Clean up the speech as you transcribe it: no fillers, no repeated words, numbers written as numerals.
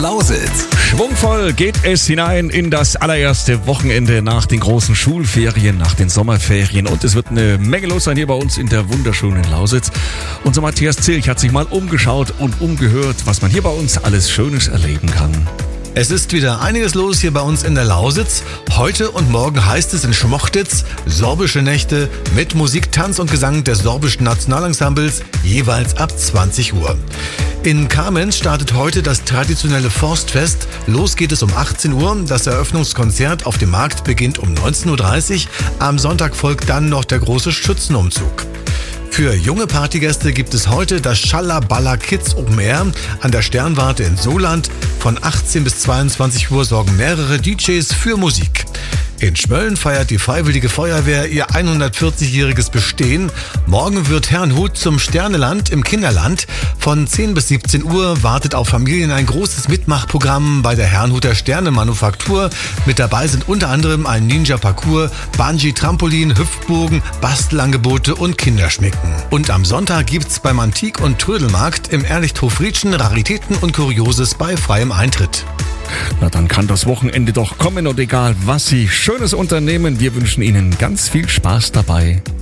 Lausitz. Schwungvoll geht es hinein in das allererste Wochenende nach den großen Schulferien, nach den Sommerferien. Und es wird eine Menge los sein hier bei uns in der wunderschönen Lausitz. Unser Matthias Zilch hat sich mal umgeschaut und umgehört, was man hier bei uns alles Schönes erleben kann. Es ist wieder einiges los hier bei uns in der Lausitz. Heute und morgen heißt es in Schmochtitz sorbische Nächte mit Musik, Tanz und Gesang des sorbischen Nationalensembles jeweils ab 20 Uhr. In Kamenz startet heute das traditionelle Forstfest. Los geht es um 18 Uhr. Das Eröffnungskonzert auf dem Markt beginnt um 19.30 Uhr. Am Sonntag folgt dann noch der große Schützenumzug. Für junge Partygäste gibt es heute das Schallaballa Kids Open Air an der Sternwarte in Soland. Von 18 bis 22 Uhr sorgen mehrere DJs für Musik. In Schmölln feiert die Freiwillige Feuerwehr ihr 140-jähriges Bestehen. Morgen wird Herrnhut zum Sterneland im Kinderland. Von 10 bis 17 Uhr wartet auf Familien ein großes Mitmachprogramm bei der Herrnhuter Sternemanufaktur. Mit dabei sind unter anderem ein Ninja-Parcours, Bungee-Trampolin, Hüpfbogen, Bastelangebote und Kinderschmicken. Und am Sonntag gibt's beim Antik- und Trödelmarkt im Ehrlichthof Rietschen Raritäten und Kurioses bei freiem Eintritt. Na, dann kann das Wochenende doch kommen und egal, was Sie Schönes unternehmen, wir wünschen Ihnen ganz viel Spaß dabei.